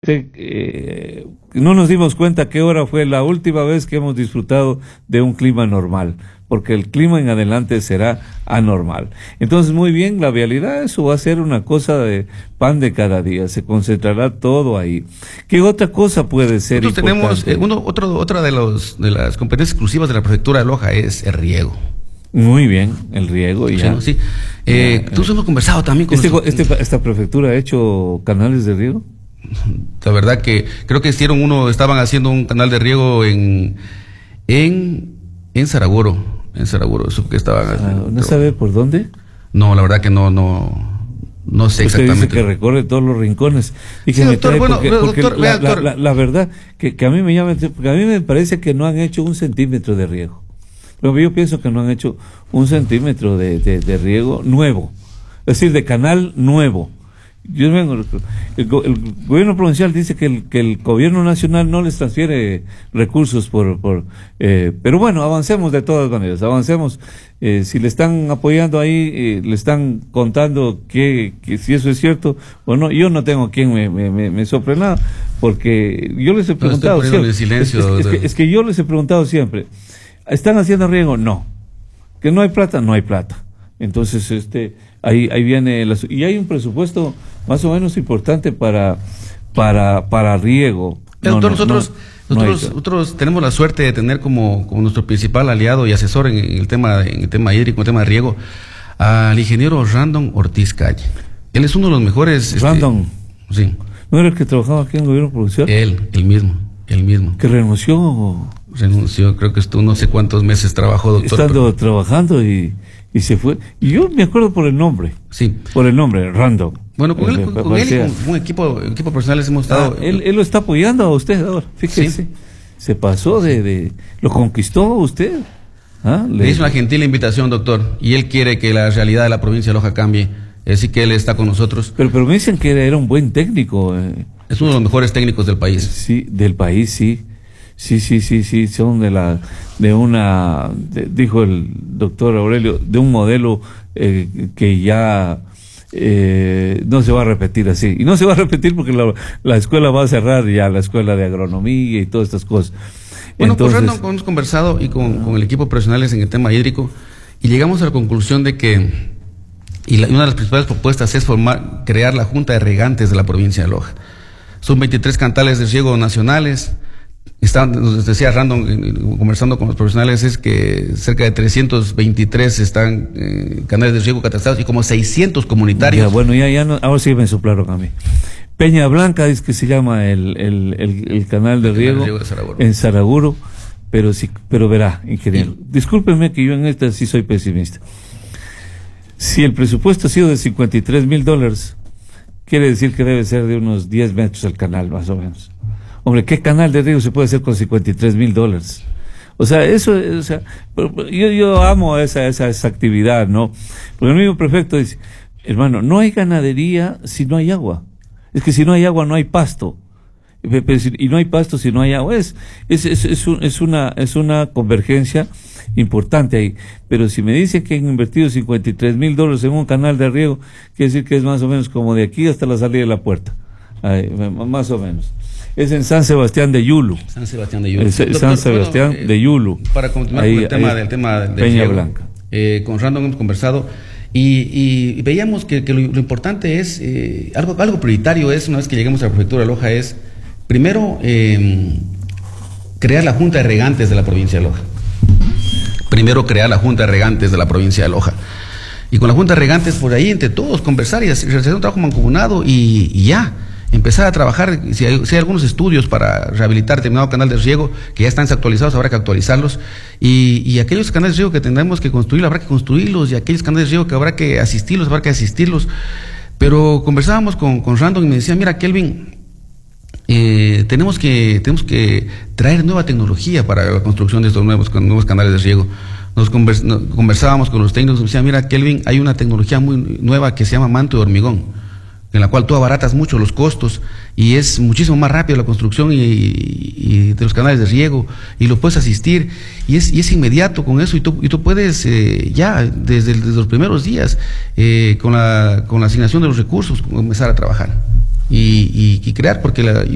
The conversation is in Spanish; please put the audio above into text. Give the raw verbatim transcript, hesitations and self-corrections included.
Eh, no nos dimos cuenta qué hora fue la última vez que hemos disfrutado de un clima normal, porque el clima en adelante será anormal. Entonces, muy bien, la vialidad, eso va a ser una cosa de pan de cada día, se concentrará todo ahí. ¿Qué otra cosa puede ser Nosotros importante? tenemos, eh, uno, otro, otra de, los, de las competencias exclusivas de la prefectura de Loja es el riego. Muy bien, el riego y ya. Sí, sí. Eh, ya, Tú eh. hemos conversado también con... Este, nuestro... este, ¿Esta prefectura ha hecho canales de riego? La verdad que creo que hicieron uno, estaban haciendo un canal de riego en en en Saraguro, en Saraguro, eso que estaban haciendo. Ah, ¿no sabe por dónde? No, la verdad que no, no, no sé Usted exactamente. dice que recorre todos los rincones. Y que Sí, me doctor, trae bueno, porque, doctor, porque vea, la, doctor. la, la, la verdad que, que a mí me llama, porque a mí me parece que no han hecho un centímetro de riego. Pero yo pienso que no han hecho un centímetro de, de, de riego nuevo, es decir, de canal nuevo. Yo vengo, el, el gobierno provincial dice que el, que el gobierno nacional no les transfiere recursos por, por eh, pero bueno, avancemos de todas maneras, avancemos. Eh, si le están apoyando ahí, eh, le están contando que, que si eso es cierto o no. Yo no tengo quien me, me, me, me sopre nada, porque yo les he preguntado siempre, silencio, es, es, es, que, es que yo les he preguntado siempre, ¿están haciendo riego? No. ¿Que no hay plata? No hay plata. Entonces, este, ahí, ahí viene, la, y hay un presupuesto más o menos importante para, para, para riego. No, doctor, no, nosotros, no, nosotros, no nosotros tenemos la suerte de tener como, como nuestro principal aliado y asesor en, en el tema, en el tema hídrico, en el tema de riego, al ingeniero Randon Ortiz Calle. Él es uno de los mejores. Randon. Este, sí. ¿No era el que trabajaba aquí en el gobierno provincial? Él, el mismo, el mismo. ¿Que renunció o...? Renunció, creo que estuvo no sé cuántos meses trabajó, doctor. Estando pero... trabajando y, y se fue. Y yo me acuerdo por el nombre. Sí. Por el nombre, Random. Bueno, con, eh, él, con, con él y con un equipo, equipo profesionales hemos estado... Ah, él, él lo está apoyando a usted ahora, fíjese. Sí. Se pasó de, de... Lo conquistó usted. ¿Ah? Le... Le hizo una gentil invitación, doctor, y él quiere que la realidad de la provincia de Loja cambie. Así que él está con nosotros. Pero, pero me dicen que era un buen técnico. Eh. Es uno de los mejores técnicos del país. Sí, del país, sí. Sí, sí, sí, sí, son de la, de una, de, dijo el doctor Aurelio, de un modelo eh, que ya eh, no se va a repetir así. Y no se va a repetir porque la, la escuela va a cerrar ya, la escuela de agronomía y todas estas cosas. Bueno, Entonces, pues Random, hemos conversado y con, con el equipo profesionales en el tema hídrico y llegamos a la conclusión de que, y la, una de las principales propuestas es formar, crear la Junta de Regantes de la provincia de Loja. Son veintitrés cantales de riego nacionales. Está, nos decía Random, conversando con los profesionales, es que cerca de trescientos veintitrés están eh, canales de riego catastrados y como seiscientos comunitarios. Ya, bueno, ya, ya no, ahora sí me soplaron a mí. Peña Blanca es que se llama el, el, el, el canal de el riego, canal de riego de Saraguro. En Saraguro, pero sí, pero verá, ingeniero, y, discúlpeme que yo en esta sí soy pesimista. Si el presupuesto ha sido de cincuenta y tres mil dólares, quiere decir que debe ser de unos diez metros el canal, más o menos. Hombre, ¿qué canal de riego se puede hacer con cincuenta y tres mil dólares? O sea, eso, o sea, yo, yo amo esa, esa, esa actividad, ¿no? Porque el mismo prefecto dice, hermano, no hay ganadería si no hay agua. Es que si no hay agua no hay pasto. Y no hay pasto si no hay agua. Es, es, es, es, un, es una, es una convergencia importante ahí. Pero si me dicen que han invertido cincuenta y tres mil dólares en un canal de riego, quiere decir que es más o menos como de aquí hasta la salida de la puerta. Ahí, más o menos. Es en San Sebastián de Yulu. San Sebastián de Yulu. Es, Doctor, San Sebastián bueno, eh, de Yulu. Para continuar ahí, con el tema ahí, del tema de Peña riego, Blanca. Eh, con Random hemos conversado y, y, y veíamos que, que lo, lo importante es, eh, algo, algo prioritario es, una vez que lleguemos a la prefectura de Loja, es primero eh, crear la Junta de Regantes de la provincia de Loja. Primero crear la Junta de Regantes de la provincia de Loja. Y con la Junta de Regantes por ahí entre todos conversar y hacer un trabajo mancomunado y, y ya. Empezar a trabajar, si hay, si hay algunos estudios para rehabilitar determinado canal de riego que ya están desactualizados, habrá que actualizarlos, y, y aquellos canales de riego que tendremos que construir, habrá que construirlos, y aquellos canales de riego que habrá que asistirlos, habrá que asistirlos. Pero conversábamos con, con Random y me decía, mira, Kelvin, eh, tenemos que tenemos que traer nueva tecnología para la construcción de estos nuevos, nuevos canales de riego. Nos, convers, nos conversábamos con los técnicos y me decía, mira, Kelvin, hay una tecnología muy nueva que se llama manto de hormigón, en la cual tú abaratas mucho los costos y es muchísimo más rápido la construcción y, y, y de los canales de riego y lo puedes asistir y es, y es inmediato con eso y tú, y tú puedes eh, ya desde, desde los primeros días eh, con, la, con la asignación de los recursos comenzar a trabajar y, y, y crear porque la